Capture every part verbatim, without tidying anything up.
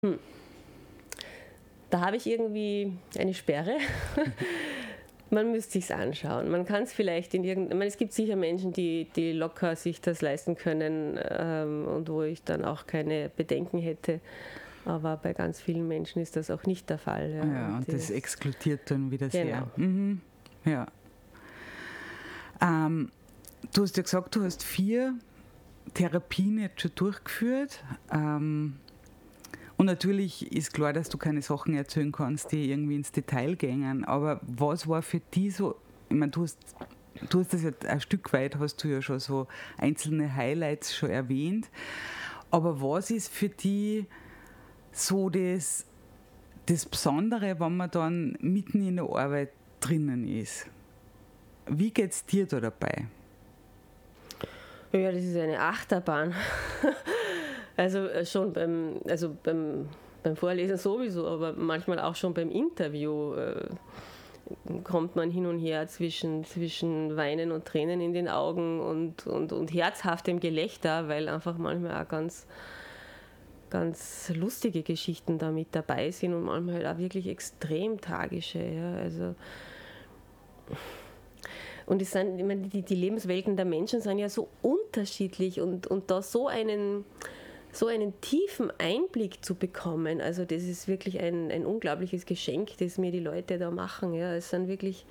Hm. Da habe ich irgendwie eine Sperre. Man müsste sich's anschauen. Man kann es vielleicht in irgendeinem, ich meine, es gibt sicher Menschen, die, die locker sich das leisten können ähm, und wo ich dann auch keine Bedenken hätte. Aber bei ganz vielen Menschen ist das auch nicht der Fall. Ja, ja und, und das, das exkludiert dann wieder genau. sehr. Mhm. Ja. Ähm, du hast ja gesagt, du hast vier Therapien jetzt schon durchgeführt. Ähm, und natürlich ist klar, dass du keine Sachen erzählen kannst, die irgendwie ins Detail gehen. Aber was war für dich so, ich meine, du hast, du hast das ja ein Stück weit, hast du ja schon so einzelne Highlights schon erwähnt. Aber was ist für dich so das, das Besondere, wenn man dann mitten in der Arbeit drinnen ist? Wie geht es dir da dabei? Ja, das ist eine Achterbahn. Also schon beim, also beim, beim Vorlesen sowieso, aber manchmal auch schon beim Interview äh, kommt man hin und her zwischen, zwischen Weinen und Tränen in den Augen und, und, und herzhaftem Gelächter, weil einfach manchmal auch ganz, ganz lustige Geschichten da mit dabei sind und manchmal halt auch wirklich extrem tragische. Ja, also und es sind, ich meine, die, die Lebenswelten der Menschen sind ja so unterschiedlich und, und da so einen, so einen tiefen Einblick zu bekommen, also das ist wirklich ein, ein unglaubliches Geschenk, das mir die Leute da machen. Ja. Es sind wirklich,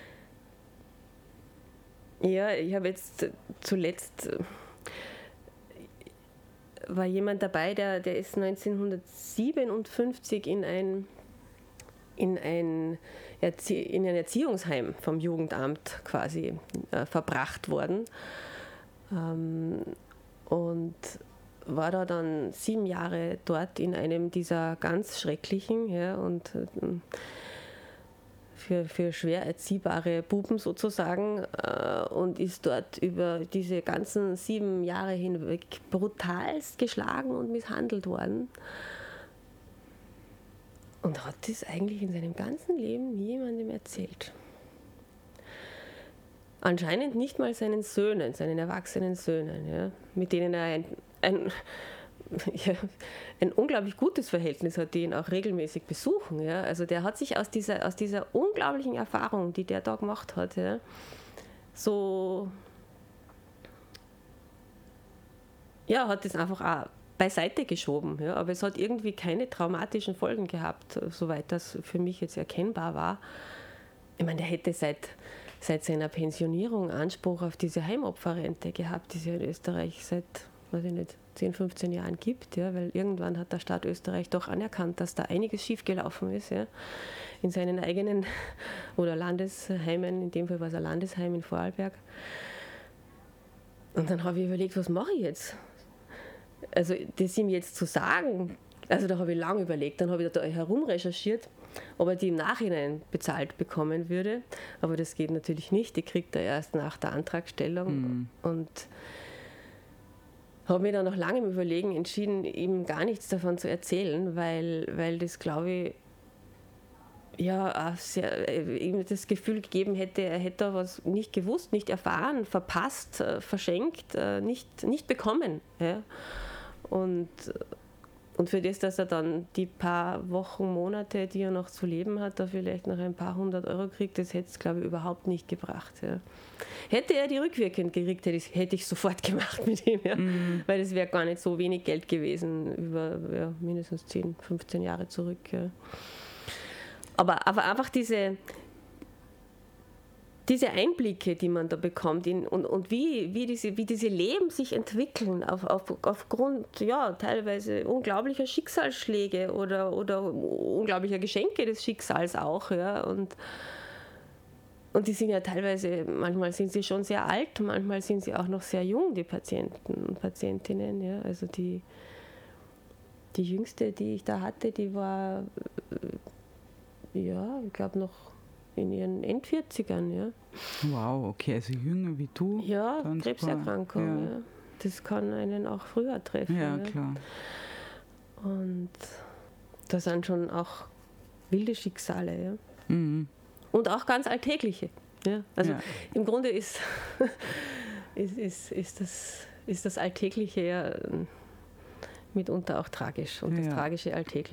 ja, ich habe jetzt zuletzt, war jemand dabei, der, der ist neunzehnhundertsiebenundfünfzig in ein in ein, Erzie- in ein Erziehungsheim vom Jugendamt quasi äh, verbracht worden ähm, und war da dann sieben Jahre dort in einem dieser ganz schrecklichen ja, und äh, für, für schwer erziehbare Buben sozusagen äh, und ist dort über diese ganzen sieben Jahre hinweg brutalst geschlagen und misshandelt worden. Und hat das eigentlich in seinem ganzen Leben niemandem erzählt. Anscheinend nicht mal seinen Söhnen, seinen erwachsenen Söhnen, ja, mit denen er ein, ein, ja, ein unglaublich gutes Verhältnis hat, die ihn auch regelmäßig besuchen. Ja. Also der hat sich aus dieser, aus dieser unglaublichen Erfahrung, die der da gemacht hat, ja, so, ja, hat das einfach auch beiseite geschoben, ja, aber es hat irgendwie keine traumatischen Folgen gehabt, soweit das für mich jetzt erkennbar war. Ich meine, der hätte seit, seit seiner Pensionierung Anspruch auf diese Heimopferrente gehabt, die es ja in Österreich seit, weiß ich nicht, zehn, fünfzehn Jahren gibt, ja, weil irgendwann hat der Staat Österreich doch anerkannt, dass da einiges schiefgelaufen ist, ja, in seinen eigenen oder Landesheimen, in dem Fall war es ein Landesheim in Vorarlberg. Und dann habe ich überlegt, was mache ich jetzt? Also das ihm jetzt zu sagen, also da habe ich lange überlegt, dann habe ich da herumrecherchiert, ob er die im Nachhinein bezahlt bekommen würde, aber das geht natürlich nicht, die kriegt er erst nach der Antragstellung mhm. und habe mir dann nach langem Überlegen entschieden, ihm gar nichts davon zu erzählen, weil, weil das, glaube ich, ja, sehr, ihm das Gefühl gegeben hätte, er hätte da was nicht gewusst, nicht erfahren, verpasst, verschenkt, nicht, nicht bekommen. Ja. Und, und für das, dass er dann die paar Wochen, Monate, die er noch zu leben hat, da vielleicht noch ein paar hundert Euro kriegt, das hätte es, glaube ich, überhaupt nicht gebracht. Ja. Hätte er die rückwirkend gekriegt, hätte ich, hätte ich sofort gemacht mit ihm, ja. Mhm. Weil das wäre gar nicht so wenig Geld gewesen, über ja, mindestens zehn, fünfzehn Jahre zurück. Ja. Aber, aber einfach diese, diese Einblicke, die man da bekommt in, und, und wie, wie, diese, wie diese Leben sich entwickeln auf, auf, aufgrund ja, teilweise unglaublicher Schicksalsschläge oder, oder unglaublicher Geschenke des Schicksals auch. Ja, und, und die sind ja teilweise, manchmal sind sie schon sehr alt, manchmal sind sie auch noch sehr jung, die Patienten und Patientinnen. Ja, also die, die jüngste, die ich da hatte, die war... Ja, ich glaube noch in ihren Endvierzigern, ja. Wow, okay, also jünger wie du. Ja, Krebserkrankung, ja. Ja. Das kann einen auch früher treffen. Ja, ja, klar. Und da sind schon auch wilde Schicksale, ja. Mhm. Und auch ganz alltägliche. Ja. Also ja. im Grunde ist, ist, ist, ist, das, ist das Alltägliche ja mitunter auch tragisch und das Ja. Tragische alltäglich.